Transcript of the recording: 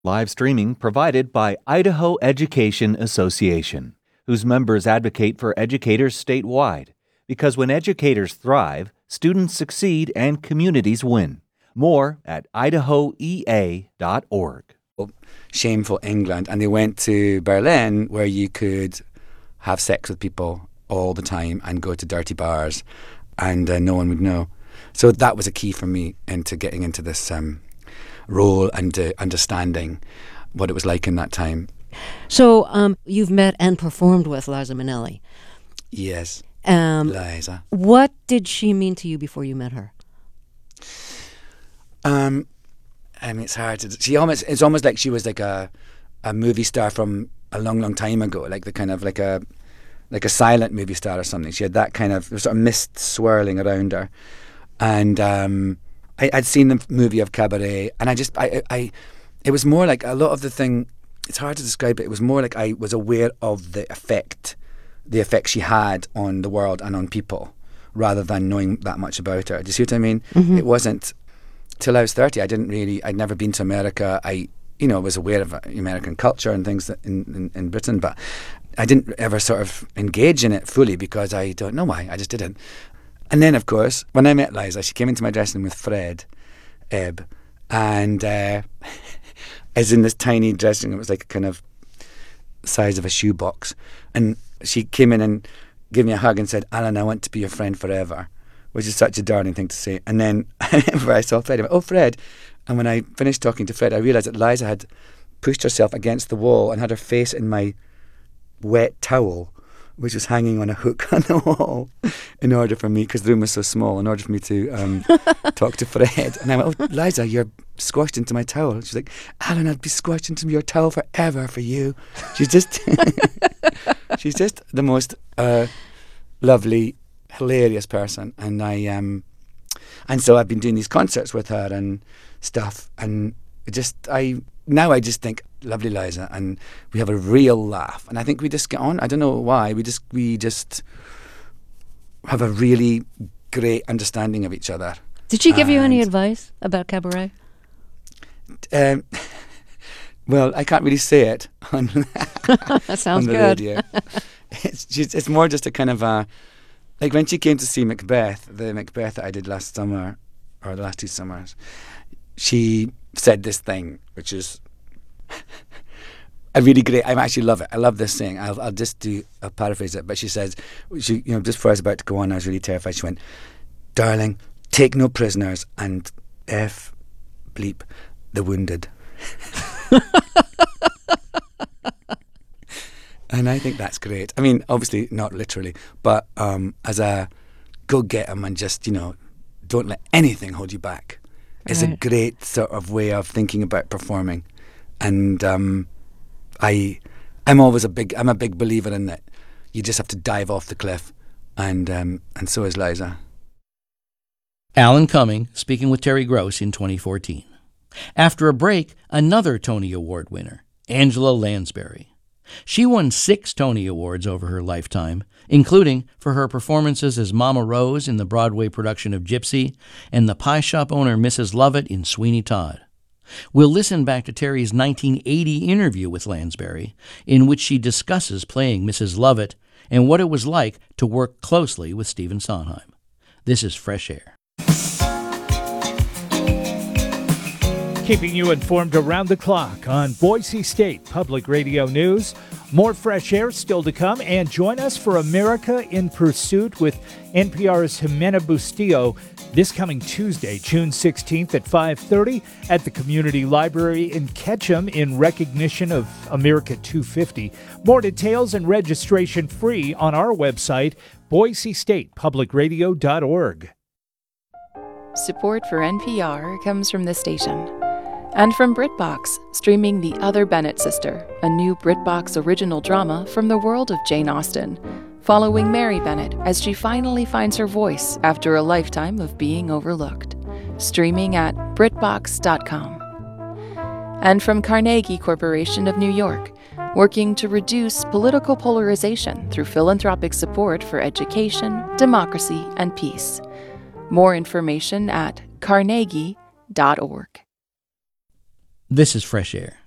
Live streaming provided by Idaho Education Association, whose members advocate for educators statewide. Because when educators thrive, students succeed and communities win. More at idahoea.org. Shameful England, and they went to Berlin, where you could have sex with people all the time and go to dirty bars, and no one would know. So that was a key for me into getting into this role and understanding what it was like in that time. So you've met and performed with Liza Minnelli. Yes, Liza. What did she mean to you before you met her? I mean, it's hard to. It's almost like she was like a movie star from a long, long time ago, like the kind of like a silent movie star or something. She had that kind of sort of mist swirling around her, and I'd seen the movie of Cabaret, and it was more like a lot of the thing. It's hard to describe it. It was more like I was aware of the effect she had on the world and on people, rather than knowing that much about her. Do you see what I mean? Mm-hmm. It wasn't till I was 30. I'd never been to America. I was aware of American culture and things in Britain, but I didn't ever sort of engage in it fully because I don't know why. I just didn't. And then, of course, when I met Liza, she came into my dressing room with Fred Ebb, and as in this tiny dressing room, it was like a kind of size of a shoebox, and she came in and gave me a hug and said, "Alan, I want to be your friend forever," which is such a darling thing to say. And then whenever I saw Fred, I went, "Oh, Fred." And when I finished talking to Fred, I realised that Liza had pushed herself against the wall and had her face in my wet towel, which was hanging on a hook on the wall, in order for me, because the room was so small, in order for me to talk to Fred. And I went, "Oh, Liza, you're squashed into my towel." She's like, "Alan, I'd be squashed into your towel forever for you." She's just, she's just the most lovely, hilarious person. And and so I've been doing these concerts with her and stuff, and now I just think, lovely Liza, and we have a real laugh, and I think we just get on. I don't know why. We just have a really great understanding of each other. Did she give you any advice about Cabaret? Well, I can't really say it on that sounds on the good. radio. It's more just a kind of like when she came to see Macbeth, the Macbeth that I did last summer, or the last 2 summers, she said this thing, which is a really great. I actually love it. I love this saying. I'll paraphrase it. But she says, just before I was about to go on, I was really terrified. She went, "Darling, take no prisoners and F bleep the wounded." And I think that's great. I mean, obviously not literally, but as a go get 'em and just, don't let anything hold you back. It's a great sort of way of thinking about performing. And I'm a big believer in that. You just have to dive off the cliff, and so is Liza. Alan Cumming speaking with Terry Gross in 2014. After a break, another Tony Award winner, Angela Lansbury. She won 6 Tony Awards over her lifetime, including for her performances as Mama Rose in the Broadway production of Gypsy and the pie shop owner Mrs. Lovett in Sweeney Todd. We'll listen back to Terry's 1980 interview with Lansbury, in which she discusses playing Mrs. Lovett and what it was like to work closely with Stephen Sondheim. This is Fresh Air. Keeping you informed around the clock on Boise State Public Radio News. More Fresh Air still to come, and join us for America in Pursuit with NPR's Jimena Bustillo this coming Tuesday, June 16th at 5:30 at the Community Library in Ketchum in recognition of America 250. More details and registration free on our website, boisestatepublicradio.org. Support for NPR comes from the station. And from BritBox, streaming The Other Bennett Sister, a new BritBox original drama from the world of Jane Austen, following Mary Bennett as she finally finds her voice after a lifetime of being overlooked. Streaming at BritBox.com. And from Carnegie Corporation of New York, working to reduce political polarization through philanthropic support for education, democracy, and peace. More information at carnegie.org. This is Fresh Air.